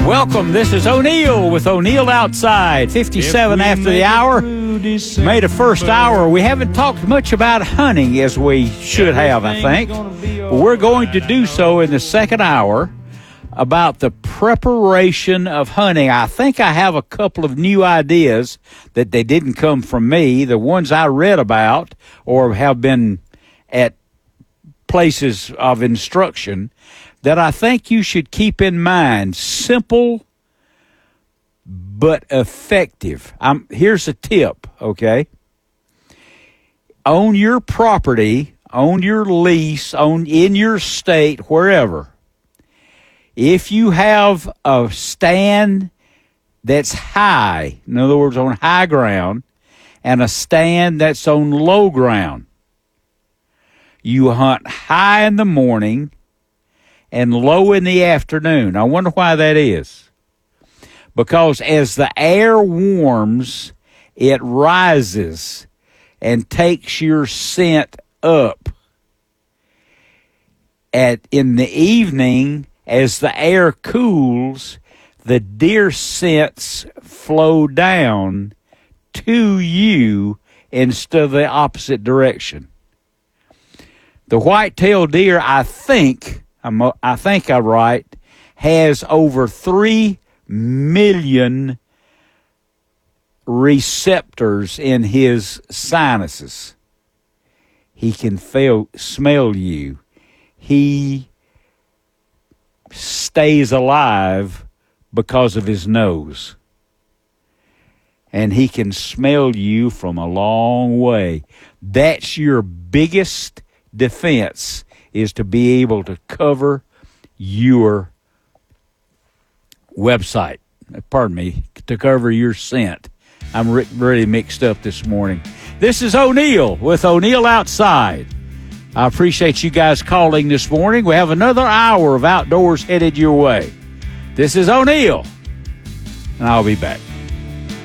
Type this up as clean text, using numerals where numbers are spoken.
Welcome. This is O'Neill with O'Neill Outside. 57 after the hour. Made a first hour. We haven't talked much about hunting as we should have, I think. We're going to do so in the second hour about the preparation of hunting. I think I have a couple of new ideas that they didn't come from me. The ones I read about or have been at places of instruction that I think you should keep in mind. Simple but effective. Here's a tip, okay? On your property, on your lease, in your state, wherever, if you have a stand that's high, in other words, on high ground, and a stand that's on low ground, you hunt high in the morning and low in the afternoon. I wonder why that is. Because as the air warms, it rises and takes your scent up. In the evening, as the air cools, the deer scents flow down to you instead of the opposite direction. The white-tailed deer, I think I'm right, has over 3 million receptors in his sinuses. He can smell you. He stays alive because of his nose. And he can smell you from a long way. That's your biggest defense, is to be able to cover your website. To cover your scent. I'm really mixed up this morning. This is O'Neill with O'Neill Outside. I appreciate you guys calling this morning. We have another hour of outdoors headed your way. This is O'Neill, and I'll be back.